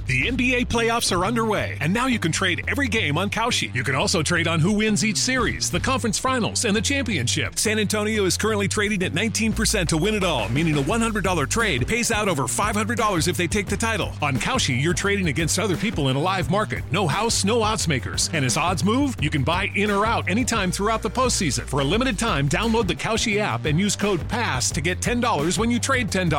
The NBA playoffs are underway, and now you can trade every game on Kalshi. You can also trade on who wins each series, the conference finals, and the championship. San Antonio is currently trading at 19% to win it all, meaning a $100 trade pays out over $500 if they take the title. On Kalshi, you're trading against other people in a live market. No house, no odds makers. And as odds move, you can buy in or out anytime throughout the postseason. For a limited time, download the Kalshi app and use code PASS to get $10 when you trade $10.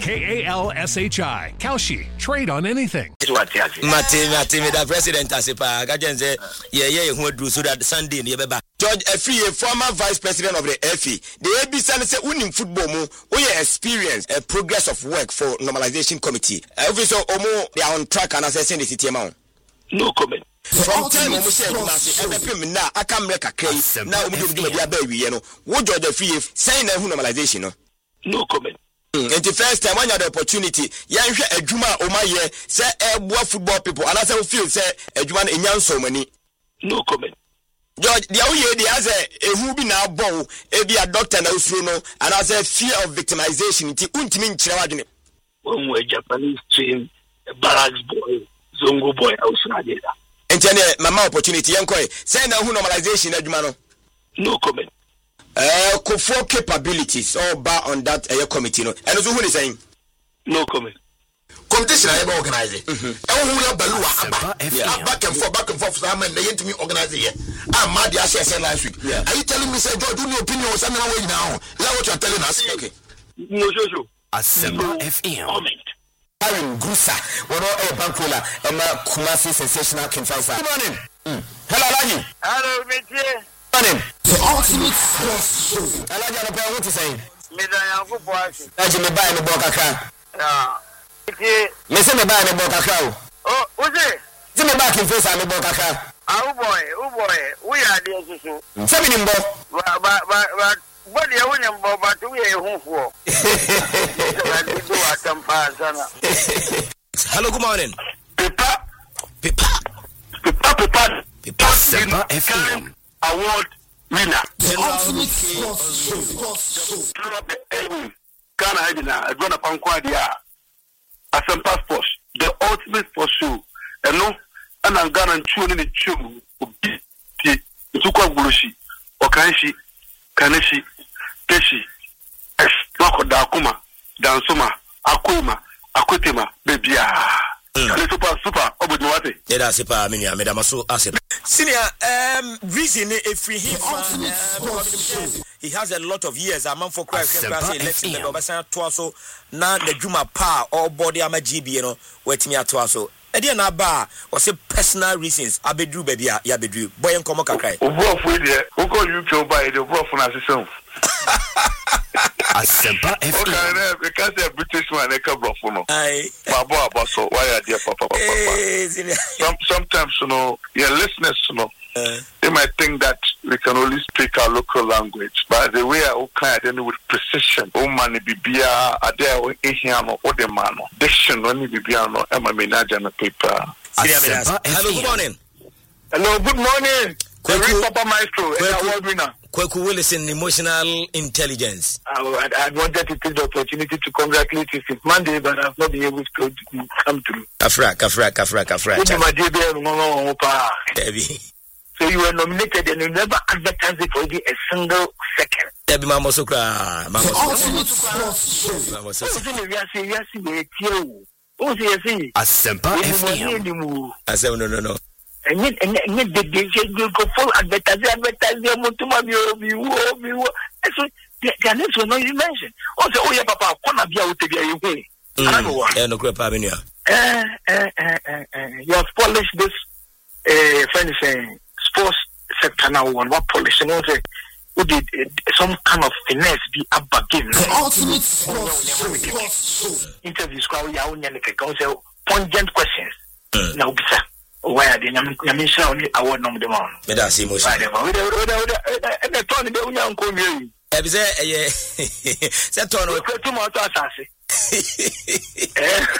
KALSHI. Kalshi. Trade on anything. Mati, the president as a against who drew so that Sunday near George Effie, former vice president of the FE. The ABC said winning football mo we experience a progress of work for normalization committee. Obviously Omo they are on track and assessing the city amount. No comment. From time Omo say now I can make a case now Omo do be baby you know. What George Effie saying normalization no? No comment. And the first time when you had the opportunity, you have a Juma or my year, say football people, and as I feel, say a Juma in young so many. No comment. George, the other day, as a who be now bow, be a doctor now, and as a fear of victimization, it won't mean children. When we're Japanese team, barracks boy, Zongo boy, outside. And then, my opportunity, young boy, say now who normalization, Jumano. No comment. For capabilities all bar on that committee, no. And also who is saying? No comment. Competition I organize it. Who are Balua back and forth. I'm to me organize it. I'm mad. I said last week. Are you telling me, say, do your opinion or something away now? Is that what you're telling us? Okay. No, sure. Asempa FM. Comment. Aaron Gusa, what are Bankola and Kumasi sensational Kinfasa. Good morning. Hello, Lagi. Hello, Métier. Morning. The ultimate sports show. I like your what to say. Medaya Boasi. That's me buying the Bokaka. Yeah. Listen, me buying the Bokaka. Oh, who's it? See me back in face and the Bokaka. Oh boy, we are there so. 7 in Bo. But what you wouldn't go back to your home for. Hello, good morning. Pipa. Asempa FM. Award winner. The ultimate sports show. Ghana Hajina, Adwana Pankwadia, Asempa Sports, the ultimate sports show. And no, and I'm Ghana tuning in tune. Tukwa Burushi, Okanshi, Kaneshi, Teshi, Wako Dakuma, Dansuma, Akuma, Akutema, Bebia. Super, Obuduate. Yeah, super, I mean, Medamaso, Asip. Senior, reason if he has a lot of years, a man for Christ, election, the Obasan Twaso, now the Juma Pa, or body ama GB, you know, waiting at Twaso. Ediana Bar, or say personal reasons, Abedru, baby, Yabedru, boy and Komoka cry. Who call you to buy the rough on assistance? Asempa FM. Because they're British man, they come rough on. Aye. Baba, so why are they papa? Sometimes, you know, your listeners, you know, they might think that we can only speak our local language, but the way I kind then with precision, money bibia, adhere or the man, diction, only bibiano, Emma Minaj and the paper. Hello, good morning. Hello, good morning. Papa Maestro, award winner. Kweku Willison, emotional intelligence. I wanted to take the opportunity to congratulate you since Monday, but I've not been able to come through. Kafra. So you were nominated and you never advertised it for even a single second. The ultimate sports show. Asempa FM. I said, no. And the full advertising, so the next one you mentioned. Also, oh yeah, Papa, come be out to be I don't know. No crap, you have polished this friend sports sector now one what polish and also who did some kind of finesse be up again. The ultimate sports show. Interviews crowd ya own say pungent questions. Now bisa why are they mention only award nom the man. Me da see emotion. And the turn the unyan ko mi. E say say turn o too much asase.